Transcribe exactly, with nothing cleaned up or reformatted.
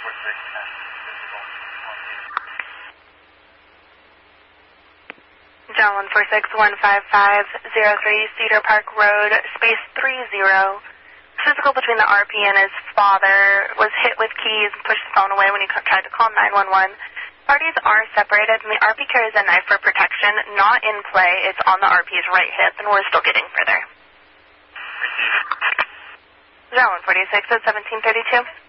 John one four six one five five zero three, Cedar Park Road, space three zero. Physical between the R P and his father, was hit with keys and pushed the phone away when he tried to call nine one one. Parties are separated, and the R P carries a knife for protection, not in play. It's on the R P's right hip, and we're still getting further. John one forty-six at seventeen thirty-two.